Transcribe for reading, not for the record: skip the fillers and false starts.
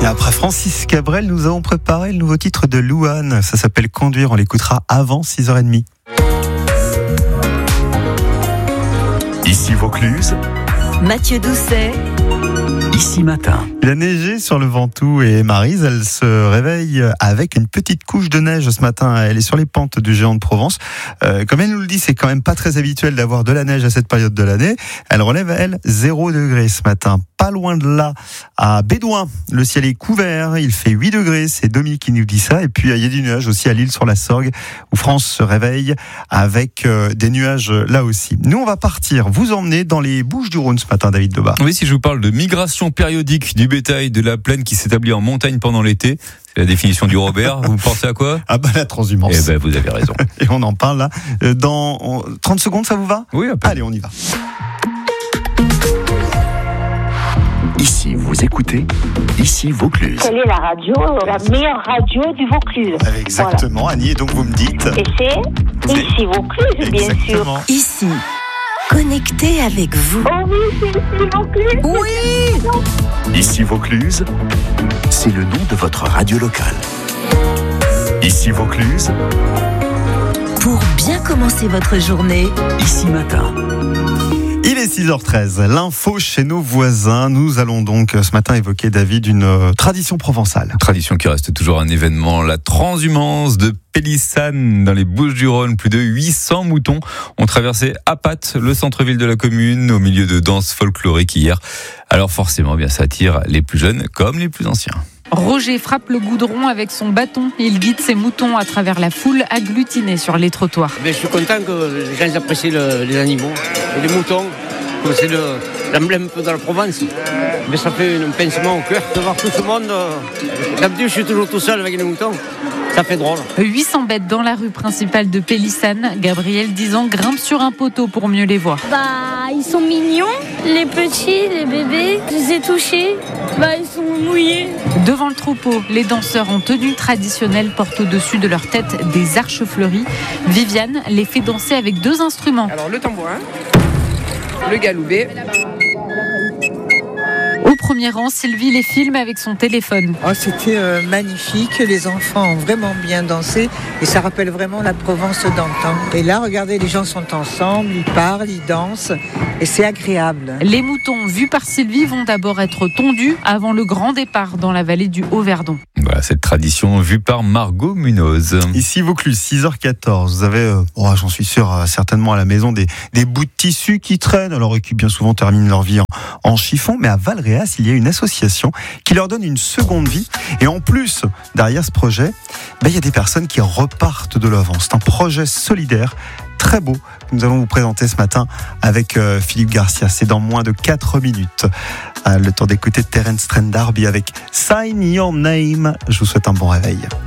Et après Francis Cabrel, nous avons préparé le nouveau titre de Louane. Ça s'appelle Conduire, on l'écoutera avant 6h30. Ici Vaucluse, Mathieu Doucet. Ici Matin. Il a neigé sur le Ventoux et Maryse, elle se réveille avec une petite couche de neige ce matin. Elle est sur les pentes du Géant de Provence. Comme elle nous le dit, c'est quand même pas très habituel d'avoir de la neige à cette période de l'année. Elle relève, elle, 0 degrés ce matin. Pas loin de là, à Bédouin, le ciel est couvert, il fait 8 degrés, c'est Domi qui nous dit ça. Et puis il y a des nuages aussi à l'île sur la Sorgue, où France se réveille avec des nuages là aussi. Nous, on va partir, vous emmener dans les Bouches-du-Rhône ce matin, David Debar. Oui, si je vous parle de migration périodique du bétail de la plaine qui s'établit en montagne pendant l'été, c'est la définition du Robert, vous pensez à quoi ? Ah bah la transhumance. Eh ben vous avez raison. Et on en parle là dans 30 secondes, ça vous va ? Oui, un peu. Allez, on y va. Ici vous écoutez, ici Vaucluse. Quelle est la radio, la meilleure radio du Vaucluse? Exactement, voilà. Annie, et donc vous me dites. Et c'est ici Vaucluse, bien sûr. Exactement. Ici, connecté avec vous. Oh oui, c'est ici Vaucluse. Oui. Ici Vaucluse, c'est le nom de votre radio locale. Ici Vaucluse, Pour bien commencer votre journée, ici Matin. Il est 6h13, l'info chez nos voisins. Nous allons donc ce matin évoquer, David, une tradition provençale. Tradition qui reste toujours un événement, la transhumance de Pélissane dans les Bouches-du-Rhône. Plus de 800 moutons ont traversé à pattes le centre-ville de la commune au milieu de danses folkloriques hier. Alors forcément, bien, ça attire les plus jeunes comme les plus anciens. Roger frappe le goudron avec son bâton. Il guide ses moutons à travers la foule agglutinée sur les trottoirs. Je suis content que les gens apprécient les animaux et les moutons. C'est l'emblème de la Provence. Mais ça fait un pincement au cœur de voir tout ce monde. D'habitude, je suis toujours tout seul avec les moutons. Ça fait drôle. 800 bêtes dans la rue principale de Pélissane. Gabriel, 10 ans, grimpe sur un poteau pour mieux les voir. Ils sont mignons, les petits, les bébés. Je les ai touchés, ils sont mouillés. Devant le troupeau, les danseurs en tenue traditionnelle portent au-dessus de leur tête des arches fleuries. Viviane les fait danser avec 2 instruments. Alors le tambourin, le galoubet. Au premier rang, Sylvie les filme avec son téléphone. C'était magnifique, les enfants ont vraiment bien dansé et ça rappelle vraiment la Provence d'antan. Et là, regardez, les gens sont ensemble, ils parlent, ils dansent et c'est agréable. Les moutons vus par Sylvie vont d'abord être tondus avant le grand départ dans la vallée du Haut-Verdon. Voilà, cette tradition vue par Margot Munoz. Ici Vaucluse, 6h14. Vous avez, j'en suis sûr, certainement à la maison des bouts de tissu qui traînent, alors et qui bien souvent terminent leur vie en chiffon. Mais à Valréas, il y a une association qui leur donne une seconde vie. Et en plus, derrière ce projet, il y a des personnes qui repartent de l'avant. C'est un projet solidaire très beau que nous allons vous présenter ce matin avec Philippe Garcia. C'est dans moins de 4 minutes. Le temps d'écouter Terence Trent D'Arby avec Sign Your Name. Je vous souhaite un bon réveil.